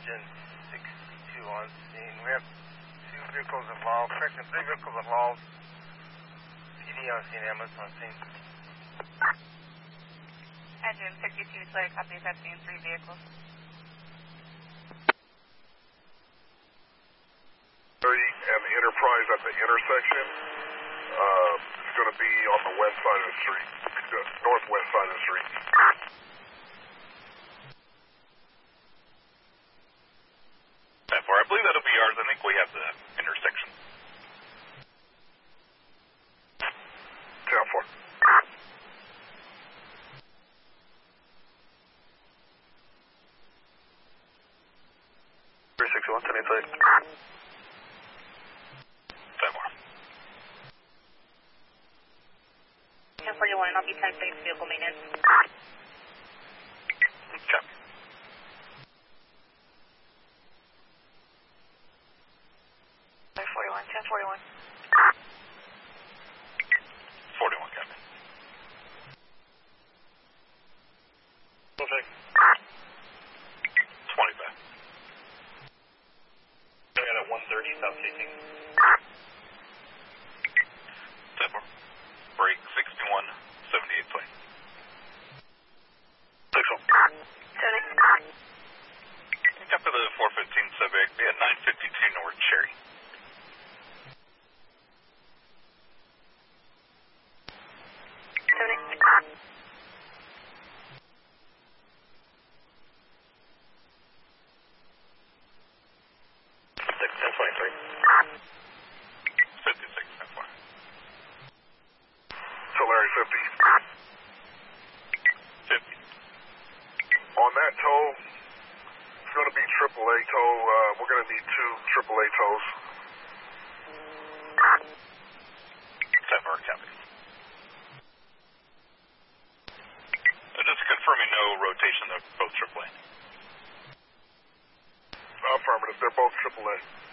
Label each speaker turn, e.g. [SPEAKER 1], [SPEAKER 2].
[SPEAKER 1] engine 62 on scene. We have 2 vehicles involved, correction, 3 vehicles involved. PD on scene, ambulance on scene.
[SPEAKER 2] Engine 62, Slater copies, I've seen 3 vehicles.
[SPEAKER 3] And the Enterprise at the intersection is going to be on the west side of the street, the northwest side of the street.
[SPEAKER 4] I believe that'll be ours. I think we have the intersection.
[SPEAKER 3] 10-4.
[SPEAKER 5] 361, 10-8.
[SPEAKER 2] 1041, I'll be 10-6, vehicle maintenance.
[SPEAKER 4] Okay.
[SPEAKER 2] 41, 1041.
[SPEAKER 4] 41, copy.
[SPEAKER 5] Okay.
[SPEAKER 4] 25.
[SPEAKER 5] I got at 130, south facing.
[SPEAKER 4] 10-4. Break 61, 78 plane.
[SPEAKER 5] 6-1.
[SPEAKER 2] 70.
[SPEAKER 4] Copy the 415 subject, be at 952 North Cherry.
[SPEAKER 5] 10-23.
[SPEAKER 4] 56, 10-4.
[SPEAKER 3] Tulare 50.
[SPEAKER 4] 50.
[SPEAKER 3] On that tow, it's going to be AAA tow. We're going to need 2 AAA tows.
[SPEAKER 4] 10-4, copy. Just confirming no rotation of both AAA.
[SPEAKER 3] Affirmative. They're both AAA.